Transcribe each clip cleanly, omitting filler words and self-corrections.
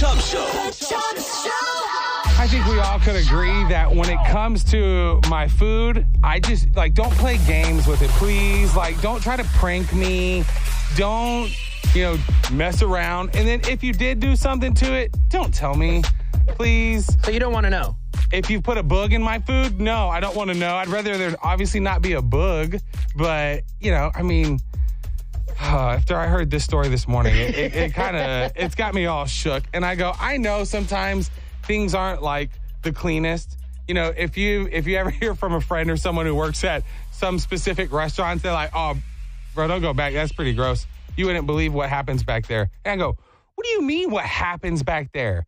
Chubb Show. I think we all could agree that when it comes to my food, I just, don't play games with it, please. Don't try to prank me. Don't, mess around. And then if you did do something to it, don't tell me, please. So you don't want to know? If you put a bug in my food, no, I don't want to know. I'd rather there obviously not be a bug. But, after I heard this story this morning, it's got me all shook. And I go, I know sometimes things aren't the cleanest. If you ever hear from a friend or someone who works at some specific restaurants, they're like, oh, bro, don't go back. That's pretty gross. You wouldn't believe what happens back there. And I go, what do you mean what happens back there?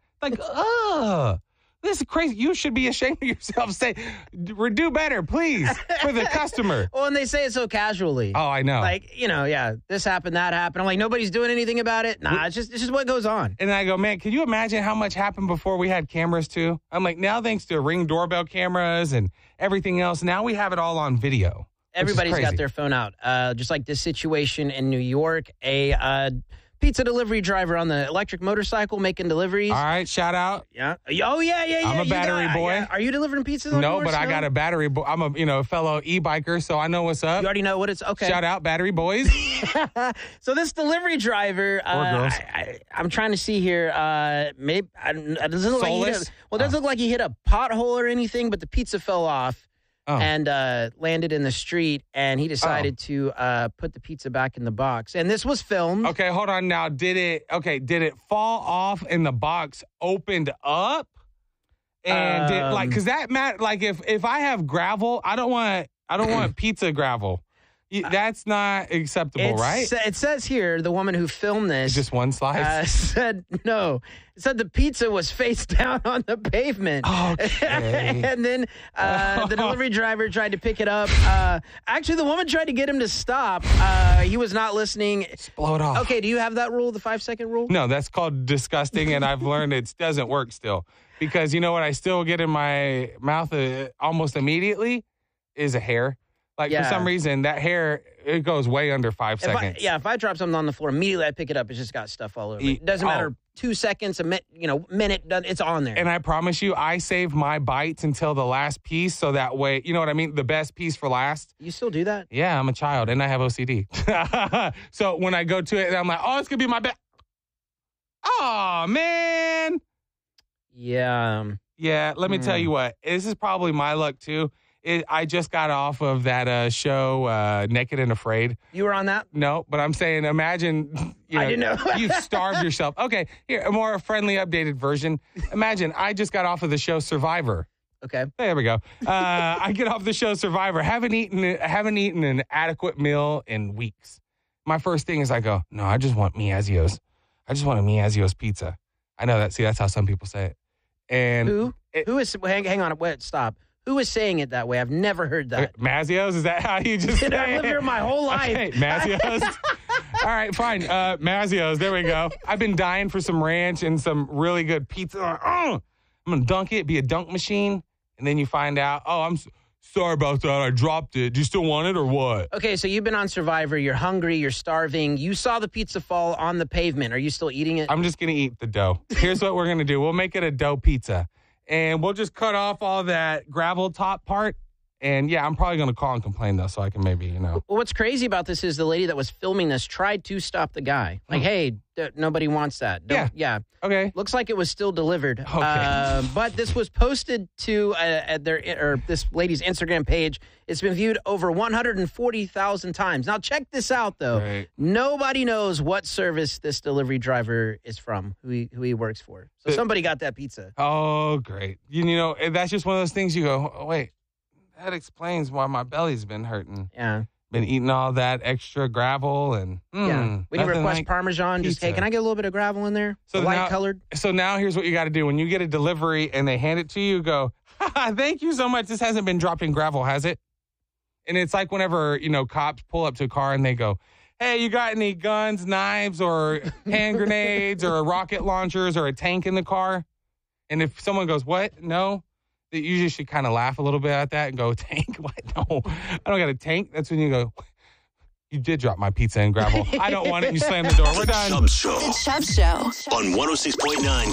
This is crazy. You should be ashamed of yourself. Say, do better, please, for the customer. Well, and they say it so casually. Oh, I know. This happened, that happened. I'm like, nobody's doing anything about it. Nah, it's just what goes on. And I go, man, can you imagine how much happened before we had cameras too? I'm like, now thanks to Ring doorbell cameras and everything else, now we have it all on video. Everybody's got their phone out. Just like this situation in New York, a pizza delivery driver on the electric motorcycle making deliveries. All right, shout out. Yeah. Oh, yeah. I'm a battery boy. Yeah. Are you delivering pizzas? No, but I got a battery boy. I'm a fellow e-biker, so I know what's up. You already know what it's. Okay. Shout out, battery boys. So this delivery driver, or girls. I'm trying to see here. Maybe it doesn't look Soulless? doesn't look like he hit a pothole or anything, but the pizza fell off. And landed in the street, and he decided to put the pizza back in the box. And this was filmed. Okay, hold on now. Did it fall off and the box opened up? And because that matter, if I have gravel, I don't want pizza gravel. That's not acceptable, right? It says here, the woman who filmed this. Just one slice? Said no. It said the pizza was face down on the pavement. Okay. And then the delivery driver tried to pick it up. Actually, the woman tried to get him to stop. He was not listening. Just blow it off. Okay, do you have that rule, the 5-second rule? No, that's called disgusting, and I've learned it doesn't work still. Because you know what I still get in my mouth almost immediately is a hair. For some reason, that hair, it goes way under 5 seconds. If I drop something on the floor, immediately I pick it up. It's just got stuff all over it. It doesn't matter, 2 seconds, a minute, it's on there. And I promise you, I save my bites until the last piece, so that way, you know what I mean? The best piece for last. You still do that? Yeah, I'm a child, and I have OCD. So when I go to it, I'm like, oh, it's going to be my best. Oh, man. Yeah. Yeah, let me tell you what. This is probably my luck, too. I just got off of that show, Naked and Afraid. You were on that? No, but I'm saying, imagine, I didn't know. You've starved yourself. Okay, here, a more friendly, updated version. Imagine, I just got off of the show Survivor. Okay. There we go. I get off the show Survivor. Haven't eaten an adequate meal in weeks. My first thing is I go, no, I just want Miazio's. I just want a Miazio's pizza. I know that. See, that's how some people say it. And who is? Hang on. Wait, stop. Who is saying it that way? I've never heard that. Mazio's? Is that how you just say it? I've lived here my whole life. Okay, Mazio's. All right, fine. Mazio's. There we go. I've been dying for some ranch and some really good pizza. I'm going to dunk it, be a dunk machine, and then you find out, oh, I'm sorry about that. I dropped it. Do you still want it or what? Okay, so you've been on Survivor. You're hungry. You're starving. You saw the pizza fall on the pavement. Are you still eating it? I'm just going to eat the dough. Here's what we're going to do. We'll make it a dough pizza. And we'll just cut off all that gravel top part. And, yeah, I'm probably going to call and complain, though, so I can maybe, Well, what's crazy about this is the lady that was filming this tried to stop the guy. Like, hey, nobody wants that. Yeah. Okay. Looks like it was still delivered. Okay. But this was posted to this lady's Instagram page. It's been viewed over 140,000 times. Now, check this out, though. Right. Nobody knows what service this delivery driver is from, who he works for. So somebody got that pizza. Oh, great. That's just one of those things you go, oh, wait. That explains why my belly's been hurting. Yeah. Been eating all that extra gravel and when you request Parmesan, just hey, can I get a little bit of gravel in there? So light colored. So now here's what you got to do. When you get a delivery and they hand it to you, go, thank you so much. This hasn't been dropped in gravel, has it? And it's like whenever, cops pull up to a car and they go, hey, you got any guns, knives, or hand grenades, or rocket launchers, or a tank in the car? And if someone goes, what? No. You just should kind of laugh a little bit at that and go, tank? What? No, I don't got a tank. That's when you go, you did drop my pizza in gravel. I don't want it. You slam the door. We're done. The Chubb Show. The Chubb Show. On 106.9